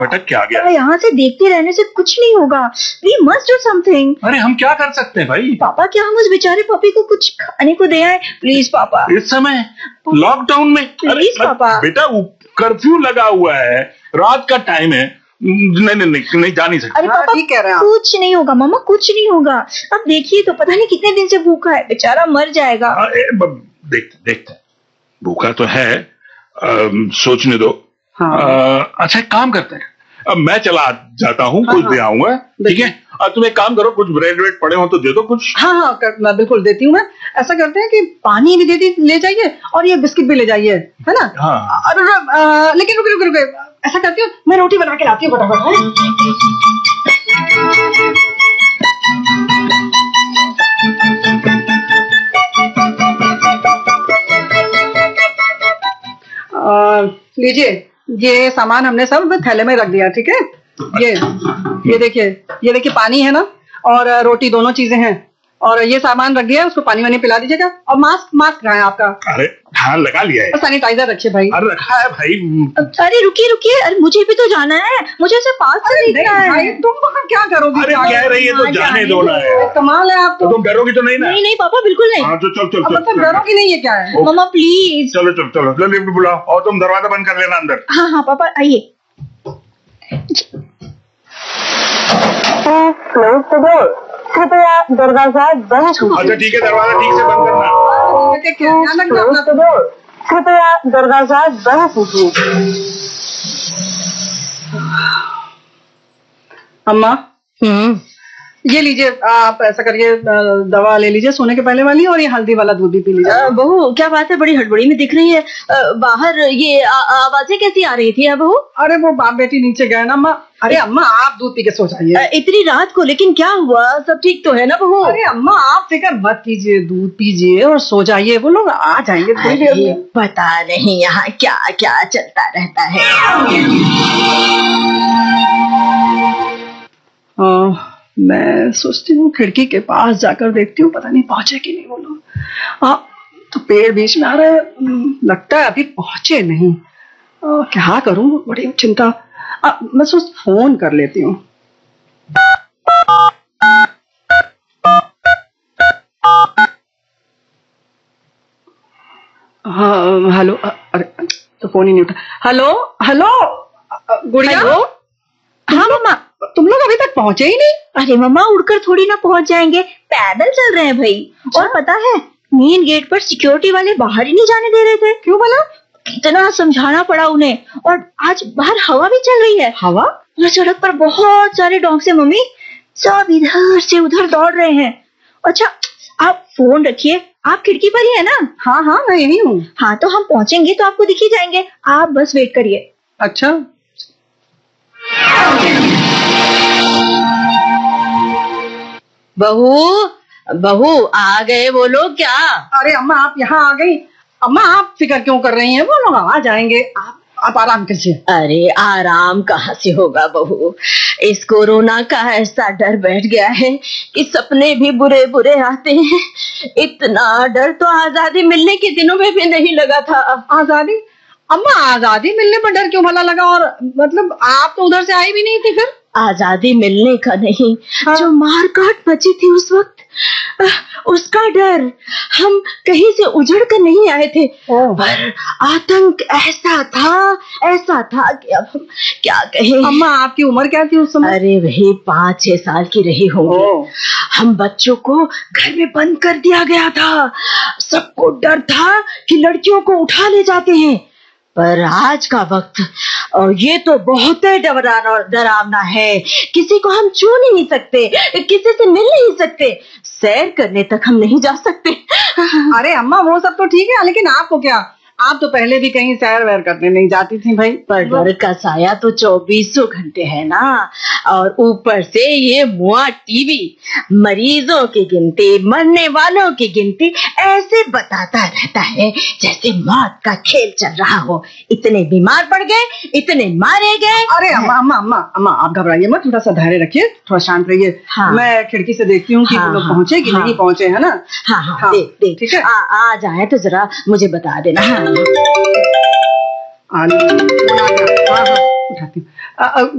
भटक के आ गया। यहाँ से देखते रहने से कुछ नहीं होगा। We must do something। अरे हम क्या कर सकते हैं भाई? पापा, क्या हम उस बेचारे पपी को कुछ खाने को दे आए? प्लीज पापा। इस समय लॉकडाउन में? प्लीज पापा। बेटा कर्फ्यू लगा हुआ है, रात का टाइम है। नहीं जा नहीं सकते। अरे पापा ठीक कह रहे हैं। कुछ नहीं होगा मामा, कुछ नहीं होगा। अब देखिए तो, पता नहीं कितने दिन से भूखा है, बेचारा मर जाएगा। देखते भूखा तो है, सोचने दो। हाँ। अच्छा एक काम करते हैं, अब मैं चला जाता हूँ, कुछ दे आऊंगा, ठीक है? और तुम एक काम करो, कुछ ब्रेड वेड पड़े हो तो दे दो कुछ। हाँ, मैं बिल्कुल देती हूँ। मैं ऐसा करते हैं कि पानी भी ले जाइए और ये बिस्किट भी ले जाइए, है ना? हाँ। लेकिन रुके, ऐसा करती हूँ, मैं रोटी बना के लाती हूँ फटाफट। लीजिए, ये सामान हमने सब थैले में रख दिया, ठीक है? ये देखिए पानी है ना, और रोटी, दोनों चीजें हैं, और ये सामान रख दिया है, उसको पानी वानी पिला दीजिएगा। और मास्क कहाँ है आपका? अरे हाँ लगा लिया है। और सैनिटाइजर रखिए भाई। अरे रखा है भाई। अरे रुकिए, अरे मुझे भी तो जाना है, मुझे से पास से देखना है। भाई तुम वहाँ क्या करोगी? अरे कह रही है तो जाने दो ना यार। कमाल है आप तो। तुम डरोगी तो नहीं ना? नहीं पापा, बिल्कुल नहीं। हाँ तो चल। मतलब डरोगी नहीं है क्या है? मम्मा प्लीज। चलो लिफ्ट बुलाओ, और तुम दरवाजा बंद कर लेना अंदर। हाँ पापा आइए। कृपया दरवाजा बंद कीजिए। अच्छा ठीक है, दरवाजा ठीक से बंद करना। कृपया दरवाजा बंद कीजिए। अम्मा, ये लीजिए, आप ऐसा करिए, दवा ले लीजिए सोने के पहले वाली, और ये हल्दी वाला दूध भी पी लीजिए। बहू क्या बात है, बड़ी हड़बड़ी में दिख रही है। बाहर ये आवाजें कैसी आ रही थी बहू? अरे वो बाप बेटी नीचे गए ना अम्मा। अरे अम्मा आप दूध पी के सो जाइए। इतनी रात को, लेकिन क्या हुआ, सब ठीक तो है ना बहू? अरे अम्मा आप फिक्र मत कीजिए, दूध पीजिए और सो जाइए, वो लोग आ जाएंगे थोड़ी देर में। पता नहीं यहाँ क्या क्या चलता रहता है। मैं सोचती हूँ खिड़की के पास जाकर देखती हूँ, पता नहीं पहुंचे कि नहीं वो लोग। तो पेड़ बीच में आ रहे हैं, लगता है अभी पहुंचे नहीं। क्या करूं, बड़ी चिंता। मैं सोच फोन कर लेती हूँ। हाँ हेलो। अरे तो फोन ही नहीं उठा। हेलो गुड़िया। हाँ मम्मा। तुम लोग अभी तक पहुंचे ही नहीं? अरे मम्मा उड़कर थोड़ी ना पहुंच जाएंगे, पैदल चल रहे हैं भाई। और पता है, मेन गेट पर सिक्योरिटी वाले बाहर ही नहीं जाने दे रहे थे। क्यों बोला? कितना समझाना पड़ा उन्हें। और आज बाहर हवा भी चल रही है। हवा? और सड़क पर बहुत सारे डॉग्स हैं मम्मी, सब इधर से उधर दौड़ रहे हैं। अच्छा आप फोन रखिए, आप खिड़की पर ही है ना? हाँ मैं यही हूँ। हाँ तो हम पहुंचेंगे तो आपको दिख ही जाएंगे, आप बस वेट करिए। अच्छा बहू आ गए वो लोग क्या? अरे अम्मा आप यहाँ आ गई। अम्मा आप फिक्र क्यों कर रही हैं, वो लोग आ जाएंगे, आप आराम कीजिए। अरे आराम कहाँ से होगा बहू, इस कोरोना का ऐसा डर बैठ गया है कि सपने भी बुरे बुरे आते हैं। इतना डर तो आजादी मिलने के दिनों में भी नहीं लगा था। आजादी? अम्मा आजादी मिलने पर डर क्यों भला लगा? और मतलब आप तो उधर से आई भी नहीं थी फिर? आजादी मिलने का नहीं, जो मारकाट मची थी उस वक्त, उसका डर। हम कहीं से उजड़ कर नहीं आए थे, पर आतंक ऐसा था कि अब हम क्या कहें। अम्मा आपकी उम्र क्या थी उस समय? अरे वही 5-6 साल की रही होंगी। हम बच्चों को घर में बंद कर दिया गया था। सबको डर था कि लड़कियों को उठा ले जाते हैं। पर आज का वक्त, और ये तो बहुत डरावना है। किसी को हम छू नहीं सकते, किसी से मिल नहीं सकते, सैर करने तक हम नहीं जा सकते। अरे अम्मा वो सब तो ठीक है, लेकिन आपको क्या? आप तो पहले भी कहीं सैर वैर करने नहीं जाती थी भाई। पर डर का साया तो 24 घंटे है ना, और ऊपर से ये मुआ टीवी मरीजों की गिनती, मरने वालों की गिनती ऐसे बताता रहता है जैसे मौत का खेल चल रहा हो। इतने बीमार पड़ गए, इतने मारे गए। अरे अम्मा आप घबराइए मत, थोड़ा सा धैर्य रखिए, थोड़ा शांत रहिए। हाँ। मैं खिड़की से देखती हूँ कि वो लोग पहुंचे कि नहीं पहुंचे, है ना? हाँ देख ठीक है। आ जाए तो जरा मुझे बता देना। उठाती हूँ